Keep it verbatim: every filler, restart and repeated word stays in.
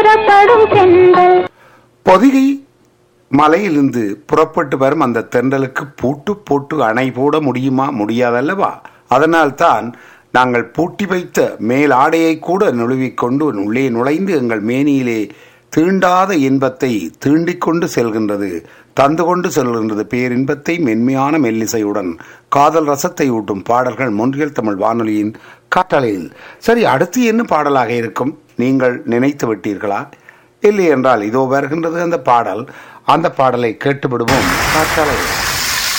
பொதிகை மலையிலிருந்து புறப்பட்டு வரும் அந்த தென்றலுக்கு பூட்டு போட்டு அணை போட முடியுமா? முடியாதல்லவா? அதனால்தான் நாங்கள் பூட்டி வைத்த மேல் ஆடையை கூட நுழுவிக்கொண்டு உள்ளே நுழைந்து எங்கள் மேனியிலே தீண்டாத இன்பத்தை தீண்டிக் கொண்டு செல்கின்றது, தந்து கொண்டு செல்கின்றது. பேரின்பத்தை மென்மையான மெல்லிசையுடன் காதல் ரசத்தை ஊட்டும் பாடல்கள் மொன்றியல் தமிழ் வானொலியின் காற்றலையில். சரி, அடுத்து என்ன பாடலாக இருக்கும்? நீங்கள் நினைத்து விட்டீர்களா? இல்லை என்றால் இதோ வருகின்றது அந்த பாடல். அந்த பாடலை கேட்டு விடுவோம் காற்றலையில்.